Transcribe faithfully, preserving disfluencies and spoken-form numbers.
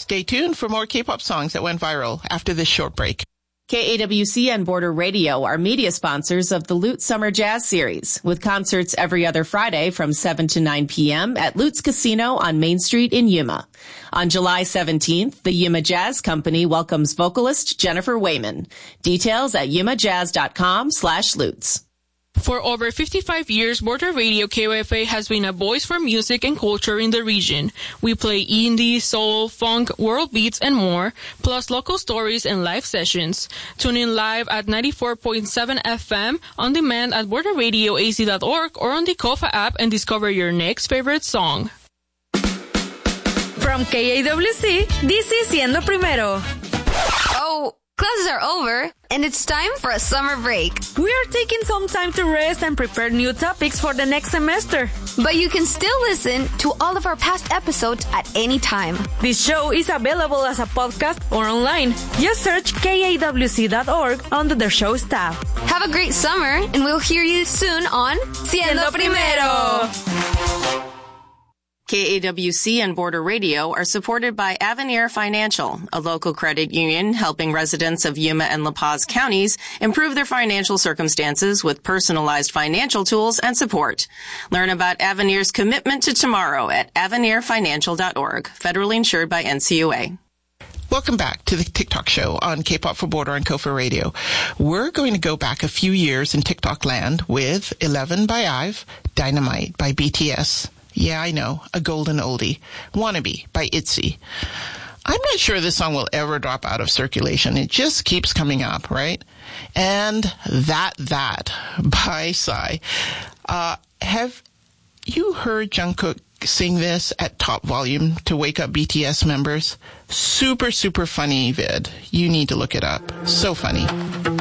Stay tuned for more K-pop songs that went viral after this short break. K A W C and Border Radio are media sponsors of the Lutz Summer Jazz Series, with concerts every other Friday from seven to nine p.m. at Lutz Casino on Main Street in Yuma. On July seventeenth, the Yuma Jazz Company welcomes vocalist Jennifer Wayman. Details at yumajazz.com slash Lutz. For over fifty-five years, Border Radio K O F A has been a voice for music and culture in the region. We play indie, soul, funk, world beats, and more, plus local stories and live sessions. Tune in live at ninety-four point seven F M, on demand at border radio a z dot org, or on the Kofa app and discover your next favorite song. From K A W C, this is Siendo Primero. Oh, classes are over, and it's time for a summer break. We are taking some time to rest and prepare new topics for the next semester. But you can still listen to all of our past episodes at any time. This show is available as a podcast or online. Just search K A W C dot org under the show's tab. Have a great summer, and we'll hear you soon on Siendo Primero. K A W C and Border Radio are supported by Avenir Financial, a local credit union helping residents of Yuma and La Paz counties improve their financial circumstances with personalized financial tools and support. Learn about Avenir's commitment to tomorrow at avenir financial dot org, federally insured by N C U A. Welcome back to the TikTok show on K-Pop for Border and Kofa Radio. We're going to go back a few years in TikTok land with eleven by IVE, Dynamite by B T S. Yeah, I know, a golden oldie. Wannabe by ITZY. I'm not sure this song will ever drop out of circulation. It just keeps coming up, right? And That That by Psy. Uh, have you heard Jungkook sing this at top volume to wake up B T S members? Super, super funny vid. You need to look it up. So funny.